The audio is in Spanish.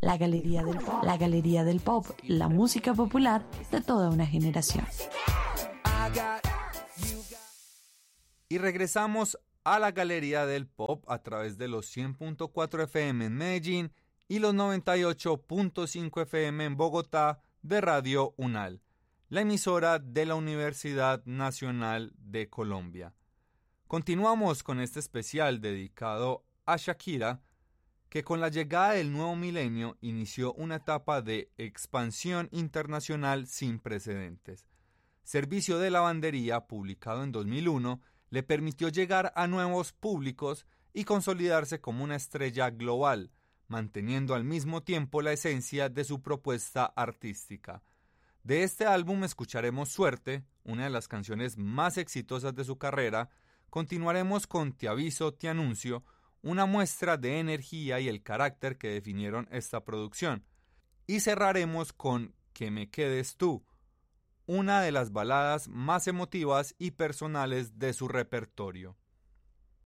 La Galería del Pop, la música popular de toda una generación. Y regresamos a la Galería del Pop a través de los 100.4 FM en Medellín y los 98.5 FM en Bogotá de Radio UNAL, la emisora de la Universidad Nacional de Colombia. Continuamos con este especial dedicado a Shakira, que con la llegada del nuevo milenio inició una etapa de expansión internacional sin precedentes. Servicio de Lavandería, publicado en 2001, le permitió llegar a nuevos públicos y consolidarse como una estrella global, manteniendo al mismo tiempo la esencia de su propuesta artística. De este álbum escucharemos Suerte, una de las canciones más exitosas de su carrera. Continuaremos con Te aviso, te anuncio, una muestra de energía y el carácter que definieron esta producción. Y cerraremos con Que me quedes tú, una de las baladas más emotivas y personales de su repertorio.